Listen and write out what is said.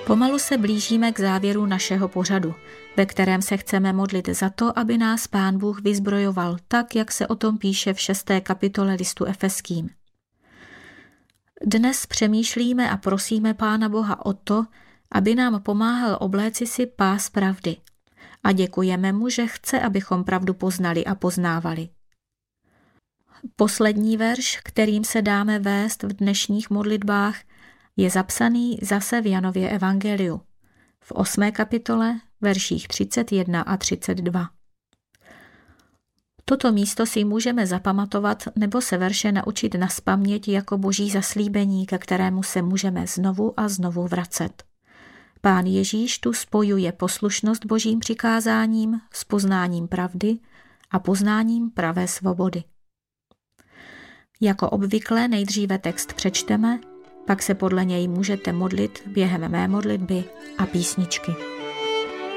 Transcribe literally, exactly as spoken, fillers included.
Pomalu se blížíme k závěru našeho pořadu, ve kterém se chceme modlit za to, aby nás Pán Bůh vyzbrojoval tak, jak se o tom píše v šesté kapitole listu Efeským. Dnes přemýšlíme a prosíme Pána Boha o to, aby nám pomáhal obléci si pás pravdy. A děkujeme mu, že chce, abychom pravdu poznali a poznávali. Poslední verš, kterým se dáme vést v dnešních modlitbách, je zapsaný zase v Janově evangeliu, v osmé kapitole, verších třicet jedna a třicet dva. Toto místo si můžeme zapamatovat nebo se verše naučit nazpaměť jako boží zaslíbení, ke kterému se můžeme znovu a znovu vracet. Pán Ježíš tu spojuje poslušnost božím přikázáním s poznáním pravdy a poznáním pravé svobody. Jako obvykle nejdříve text přečteme, pak se podle něj můžete modlit během mé modlitby a písničky.